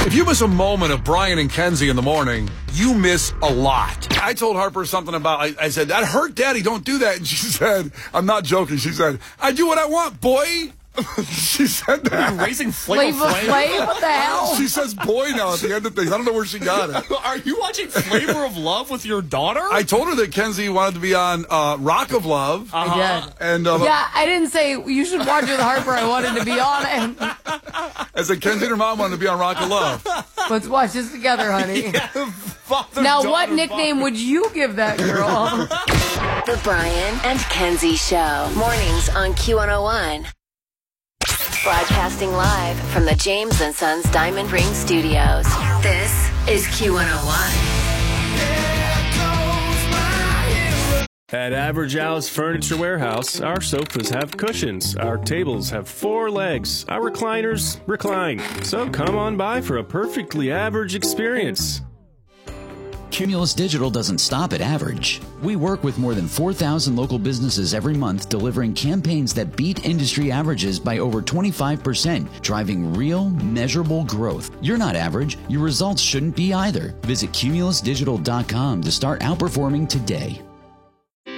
If you miss a moment of Brian and Kenzie in the morning, you miss a lot. I told Harper something about, I said, that hurt, Daddy, don't do that. And she said, I'm not joking, she said, I do what I want, boy. She said that. You're raising Flavor Flav? What the hell? She says boy now at the end of things. I don't know where she got it. Are you watching Flavor of Love with your daughter? I told her that Kenzie wanted to be on Rock of Love. I did. And, yeah, I didn't say you should watch with Harper. I wanted to be on it. I said Kenzie and her mom wanted to be on Rock of Love. Let's watch this together, honey. Father, Now, daughter, what nickname would you give that girl? The Brian and Kenzie Show. Mornings on Q101. Broadcasting live from the James & Sons Diamond Ring Studios. This is Q101. At Average Al's Furniture Warehouse, our sofas have cushions, our tables have 4 legs, our recliners recline. So come on by for a perfectly average experience. Cumulus Digital doesn't stop at average. We work with more than 4,000 local businesses every month, delivering campaigns that beat industry averages by over 25%, driving real, measurable growth. You're not average. Your results shouldn't be either. Visit cumulusdigital.com to start outperforming today.